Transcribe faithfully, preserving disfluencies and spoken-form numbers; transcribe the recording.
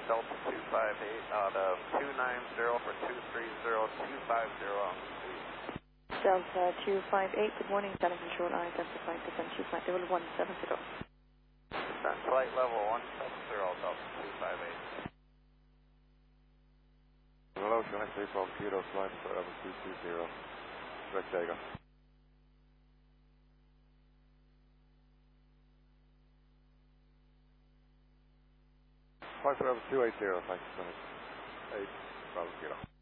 Delta two five eight out of two nine zero for two three zero two five zero on the suite. Delta two five eight, good morning, Center Control, I identify descent two flight level one seven zero. Descent flight level one seven zero, Delta two five eight. Hello, Connect three from Kilo, flight for level two two zero. Direct takeoff. Flight for level two eight zero, thanks, Connect eight, Bravo Kilo.